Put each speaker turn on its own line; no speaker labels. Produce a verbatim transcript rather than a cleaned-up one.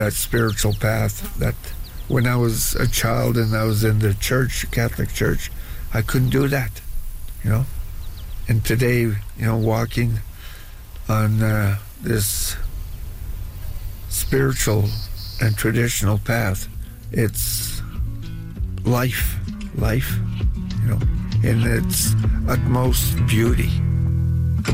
that spiritual path that when I was a child and I was in the church, Catholic church, I couldn't do that, you know. And today, you know, walking on uh, this spiritual and traditional path, it's life, life, you know, in its utmost beauty.